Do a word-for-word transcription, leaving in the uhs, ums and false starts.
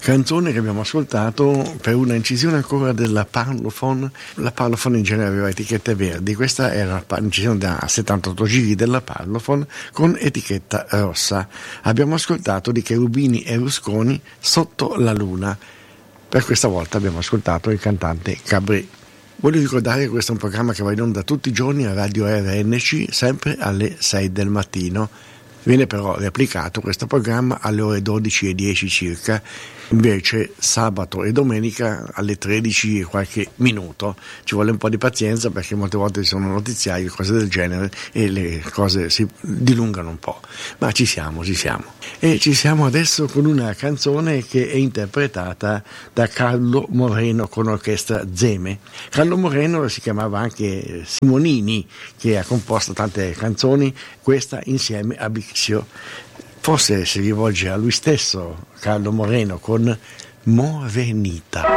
Canzone che abbiamo ascoltato per una incisione ancora della Parlophone. La Parlophone in genere aveva etichette verdi, questa era un'incisione da settantotto giri della Parlophone con etichetta rossa. Abbiamo ascoltato di Cherubini e Rusconi Sotto la Luna. Per questa volta abbiamo ascoltato il cantante Cabré. Voglio ricordare che questo è un programma che va in onda tutti i giorni a Radio R N C, sempre alle sei del mattino. Viene però replicato questo programma alle ore dodici e dieci circa, invece sabato e domenica alle tredici e qualche minuto. Ci vuole un po' di pazienza perché molte volte ci sono notiziari, cose del genere e le cose si dilungano un po', ma ci siamo, ci siamo. E ci siamo adesso con una canzone che è interpretata da Carlo Moreno con orchestra Zeme. Carlo Moreno si chiamava anche Simonini, che ha composto tante canzoni, questa insieme a Bixio. Forse si rivolge a lui stesso, Carlo Moreno, con Morenita.